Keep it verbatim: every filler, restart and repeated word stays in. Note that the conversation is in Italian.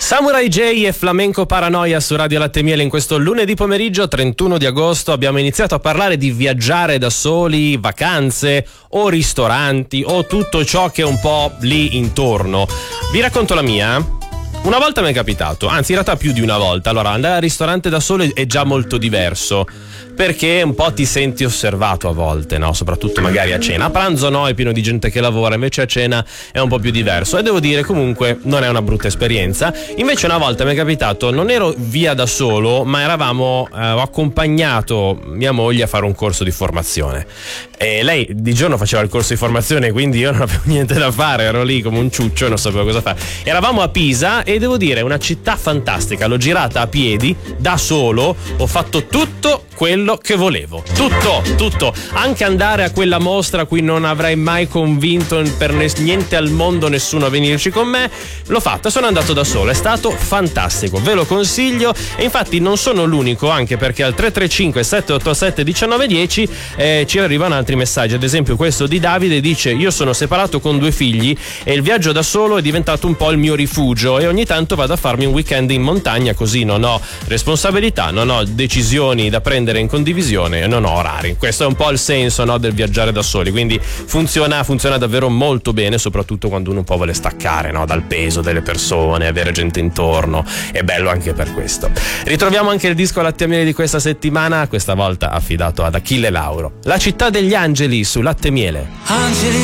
Samurai J e Flamenco Paranoia su Radio Latte e Miele. In questo lunedì pomeriggio trentuno di agosto abbiamo iniziato a parlare di viaggiare da soli, vacanze o ristoranti o tutto ciò che è un po' lì intorno. Vi racconto la mia. Una volta mi è capitato, anzi in realtà più di una volta. Allora, andare al ristorante da solo è già molto diverso, perché un po' ti senti osservato a volte, no? Soprattutto magari a cena. A pranzo no, è pieno di gente che lavora, invece a cena è un po' più diverso. E devo dire, comunque, non è una brutta esperienza. Invece una volta mi è capitato, non ero via da solo, ma eravamo, eh, ho accompagnato mia moglie a fare un corso di formazione. E lei di giorno faceva il corso di formazione, quindi io non avevo niente da fare, ero lì come un ciuccio e non sapevo cosa fare. Eravamo a Pisa e devo dire, è una città fantastica. L'ho girata a piedi, da solo, ho fatto tutto quello che volevo, tutto, tutto, anche andare a quella mostra a cui non avrei mai convinto per niente al mondo nessuno a venirci con me, l'ho fatta, sono andato da solo, è stato fantastico, ve lo consiglio. E infatti non sono l'unico, anche perché al tre tre cinque sette otto sette uno nove uno zero eh, ci arrivano altri messaggi. Ad esempio questo di Davide dice: io sono separato con due figli e il viaggio da solo è diventato un po' il mio rifugio e ogni tanto vado a farmi un weekend in montagna, così non ho responsabilità, non ho decisioni da prendere in condivisione e non ho orari. Questo è un po' il senso, no, del viaggiare da soli, quindi funziona funziona davvero molto bene, soprattutto quando uno un po' vuole staccare, no, dal peso delle persone, avere gente intorno, è bello anche per questo. Ritroviamo anche il disco Latte e Miele di questa settimana, questa volta affidato ad Achille Lauro, La città degli angeli su Latte e Miele. Angeli